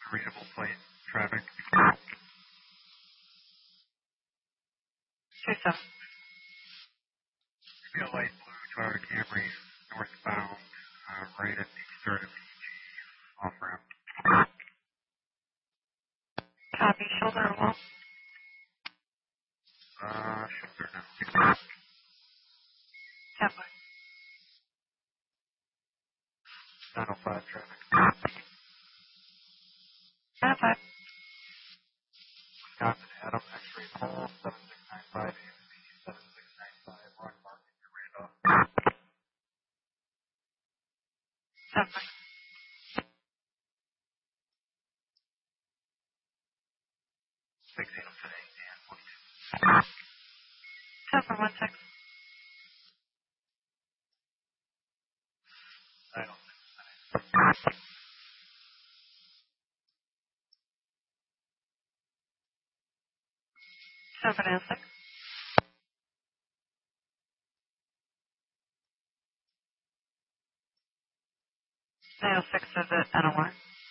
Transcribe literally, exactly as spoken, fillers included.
readable plate traffic. Two seven. Be a light blue Toyota Camry northbound, uh, right at the start of P G off ramp. Copy. Shoulder or wall? Uh, shoulder now. Template. nine oh five traffic. nine five. Wisconsin Adam X-ray pole seven six nine five A M B seven six nine five Rock Market near Randolph. Template. six eight today and twenty-two. Template one six. nine oh six. Template nine oh six. nine oh six is it N O R.